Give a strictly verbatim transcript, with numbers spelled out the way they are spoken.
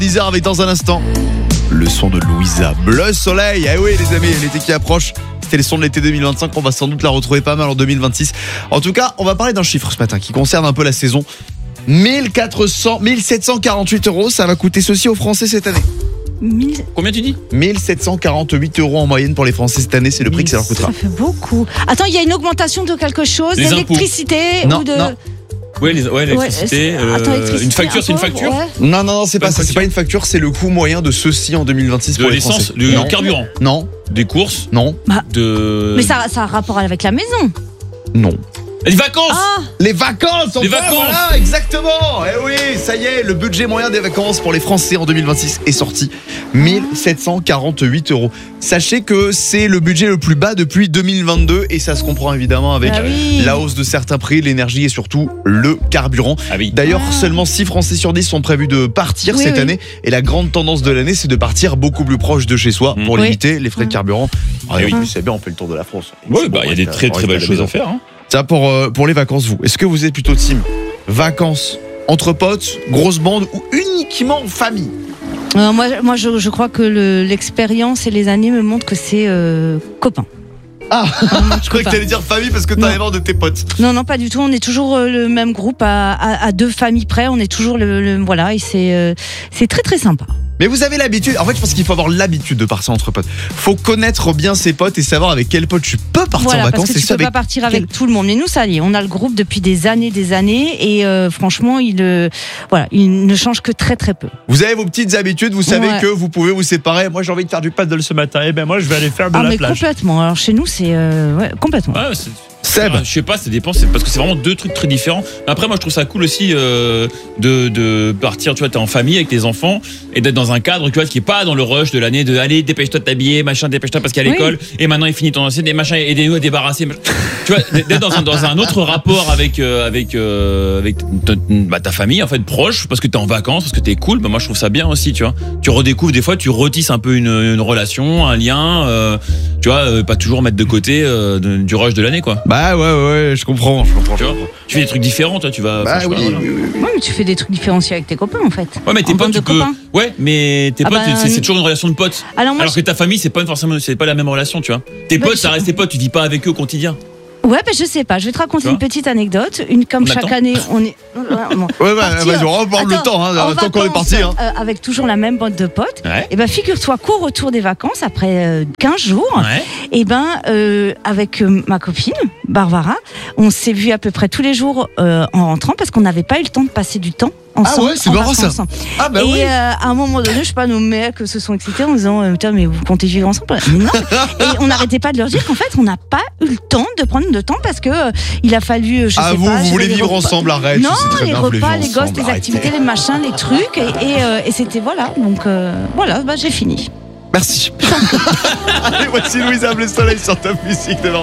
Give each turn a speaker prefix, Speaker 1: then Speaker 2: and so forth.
Speaker 1: dix heures avec dans un instant le son de Louisa. Bleu soleil, eh oui les amis, l'été qui approche. C'était les sons de l'été deux mille vingt-cinq, on va sans doute la retrouver pas mal en deux mille vingt-six. En tout cas, on va parler d'un chiffre ce matin qui concerne un peu la saison. mille quatre cents, mille sept cent quarante-huit euros, ça va coûter ceci aux Français cette année.
Speaker 2: mille...
Speaker 3: Combien tu dis?
Speaker 1: mille sept cent quarante-huit euros en moyenne pour les Français cette année, c'est le prix que ça leur coûtera.
Speaker 2: Ça fait beaucoup. Attends, il y a une augmentation de quelque chose,
Speaker 3: Les
Speaker 2: d'électricité
Speaker 1: Non,
Speaker 2: ou de...
Speaker 1: non.
Speaker 3: Ouais, les, ouais, l'électricité.
Speaker 2: Ouais,
Speaker 3: euh,
Speaker 2: attends, électricité,
Speaker 3: une facture, c'est une
Speaker 2: impôt,
Speaker 3: facture
Speaker 2: ouais.
Speaker 1: Non, non, non, c'est
Speaker 3: Pas
Speaker 1: pas
Speaker 3: une
Speaker 1: ça, c'est
Speaker 3: facture.
Speaker 1: pas une facture, c'est le coût moyen de ceci en deux mille vingt-six
Speaker 3: De
Speaker 1: pour les
Speaker 3: l'essence,
Speaker 1: Français.
Speaker 3: du
Speaker 1: Non,
Speaker 3: carburant,
Speaker 1: non,
Speaker 3: des courses,
Speaker 1: non,
Speaker 2: Bah,
Speaker 3: de.
Speaker 2: mais ça, ça a rapport avec la maison.
Speaker 1: non.
Speaker 3: Les vacances.
Speaker 2: Ah,
Speaker 1: Les vacances,
Speaker 3: Les
Speaker 1: enfin,
Speaker 3: vacances.
Speaker 1: voilà, exactement. Eh oui, ça y est, le budget moyen des vacances pour les Français en deux mille vingt-six est sorti. mille sept cent quarante-huit euros. Sachez que c'est le budget le plus bas depuis deux mille vingt-deux et ça se comprend évidemment avec
Speaker 2: bah oui.
Speaker 1: la hausse de certains prix, l'énergie et surtout le carburant.
Speaker 3: Ah oui.
Speaker 1: D'ailleurs,
Speaker 2: Ah.
Speaker 1: seulement six Français sur dix sont prévus de partir
Speaker 2: Oui,
Speaker 1: cette
Speaker 2: oui.
Speaker 1: année et la grande tendance de l'année, c'est de partir beaucoup plus proche de chez soi
Speaker 3: Mmh.
Speaker 1: pour
Speaker 2: Oui.
Speaker 1: limiter les frais de carburant. Ah
Speaker 3: Eh
Speaker 1: oui,
Speaker 3: oui.
Speaker 1: c'est bien, on fait le tour de la France.
Speaker 3: Ouais, bah, il y a des très très belles choses à faire. Hein.
Speaker 1: Ça pour, euh, pour les vacances, vous. Est-ce que vous êtes plutôt team vacances entre potes, grosse bande ou uniquement en famille?
Speaker 2: Euh, moi, moi je, je crois que le- l'expérience et les années me montrent que c'est euh, copain.
Speaker 1: Ah,
Speaker 2: Vraiment,
Speaker 1: je croyais que
Speaker 2: copain.
Speaker 1: t'allais dire famille parce que t'en
Speaker 2: Non.
Speaker 1: avais marre de tes potes.
Speaker 2: Non, non, pas du tout. On est toujours euh, le même groupe à, à, à deux familles près. On est toujours le, le- voilà, et c'est euh, c'est très très sympa.
Speaker 1: Mais vous avez l'habitude. En fait, je pense qu'il faut avoir l'habitude de partir entre potes. Faut connaître bien ses potes et savoir avec quel pote tu peux partir
Speaker 2: Voilà,
Speaker 1: en vacances.
Speaker 2: parce que
Speaker 1: et
Speaker 2: tu
Speaker 1: ça
Speaker 2: peux
Speaker 1: avec
Speaker 2: pas partir
Speaker 1: quel-
Speaker 2: avec tout le monde. Mais nous, ça y est, on a le groupe depuis des années, des années, et euh, franchement, il, euh, voilà, il ne change que très très peu.
Speaker 1: Vous avez vos petites habitudes. Vous savez
Speaker 2: Ouais.
Speaker 1: que vous pouvez vous séparer. Moi, j'ai envie de faire du paddle ce matin. Eh ben moi, je vais aller faire de
Speaker 2: Ah
Speaker 1: la
Speaker 2: mais
Speaker 1: plage.
Speaker 2: complètement. Alors chez nous, c'est euh, ouais, complètement.
Speaker 3: Ouais, c'est-
Speaker 1: Seb.
Speaker 3: Ah, je sais pas, ça dépend, c'est parce que c'est vraiment deux trucs très différents. Après, moi, je trouve ça cool aussi euh, de, de partir, tu vois, t'es en famille avec tes enfants et d'être dans un cadre, tu vois, qui est pas dans le rush de l'année de allez, dépêche-toi de t'habiller, machin, dépêche-toi parce qu'à
Speaker 2: Oui.
Speaker 3: l'école et maintenant il finit ton assiette et machin, aidez-nous à débarrasser. machin. Tu vois, d'être dans un, dans un autre rapport avec euh, avec euh, avec ta, bah, ta famille en fait proche parce que t'es en vacances, parce que t'es cool. Bah, moi, je trouve ça bien aussi, tu vois. Tu redécouvres des fois, tu retisses un peu une, une relation, un lien, euh, tu vois, euh, pas toujours mettre de côté euh, de- du rush de l'année, quoi.
Speaker 1: Bah ouais, ouais, ouais, je comprends, je comprends.
Speaker 3: Tu vois, tu fais des trucs différents, toi, tu vas.
Speaker 1: Bah
Speaker 3: enfin, je
Speaker 1: oui,
Speaker 3: sais pas, voilà.
Speaker 1: oui, oui, oui.
Speaker 2: Ouais, mais tu fais des trucs différenciés avec tes copains en fait.
Speaker 3: Ouais, mais tes
Speaker 2: En
Speaker 3: potes,
Speaker 2: bande
Speaker 3: tu
Speaker 2: de
Speaker 3: peux.
Speaker 2: copains.
Speaker 3: Ouais, mais tes
Speaker 2: Ah
Speaker 3: potes,
Speaker 2: bah,
Speaker 3: c'est, c'est toujours une relation de potes.
Speaker 2: Alors moi,
Speaker 3: Alors que ta famille, c'est pas forcément, c'est pas la même relation, tu vois. Tes
Speaker 2: Bah,
Speaker 3: potes,
Speaker 2: je-
Speaker 3: ça reste tes potes, tu dis pas avec eux au quotidien.
Speaker 2: ouais, bah, je sais pas. Je vais te raconter
Speaker 3: Tu vois
Speaker 2: une petite anecdote. Une comme
Speaker 3: On
Speaker 2: chaque
Speaker 3: attend.
Speaker 2: année, on est. Bon,
Speaker 1: Ouais, bah,
Speaker 2: partir-
Speaker 1: vas-y, on va prendre le
Speaker 2: Attends,
Speaker 1: temps, hein,
Speaker 2: en
Speaker 1: le temps qu'on est
Speaker 2: vacances,
Speaker 1: parti. Hein.
Speaker 2: euh, avec toujours la même bande de potes.
Speaker 3: Ouais.
Speaker 2: Et ben figure-toi qu'au retour des vacances, après euh, quinze jours,
Speaker 3: Ouais.
Speaker 2: et ben euh, avec euh, ma copine Barbara, on s'est vu à peu près tous les jours euh, en rentrant parce qu'on n'avait pas eu le temps de passer du temps ensemble.
Speaker 1: ouais, c'est
Speaker 2: en
Speaker 1: marrant,
Speaker 2: vacances.
Speaker 1: ça. Ah bah
Speaker 2: et
Speaker 1: oui.
Speaker 2: euh, à un moment donné, je sais pas, nos mecs se sont excités en disant euh, putain mais vous comptez vivre ensemble? Mais non. Et on n'arrêtait pas de leur dire qu'en fait on n'a pas eu le temps de prendre le temps parce que euh, il a fallu, euh, je
Speaker 1: Ah
Speaker 2: sais
Speaker 1: vous,
Speaker 2: pas,
Speaker 1: vous
Speaker 2: gérer
Speaker 1: voulez
Speaker 2: les
Speaker 1: vivre
Speaker 2: repas.
Speaker 1: ensemble, arrête.
Speaker 2: Non,
Speaker 1: je sais très
Speaker 2: les
Speaker 1: bien, vous voulez
Speaker 2: repas,
Speaker 1: vivre
Speaker 2: les gosses,
Speaker 1: ensemble,
Speaker 2: les
Speaker 1: arrêtez.
Speaker 2: activités, les machins, les trucs, et, et, euh, et c'était voilà. Donc euh, voilà, bah, j'ai fini.
Speaker 1: Merci. Allez, voici Louisa, le soleil sur Top Music de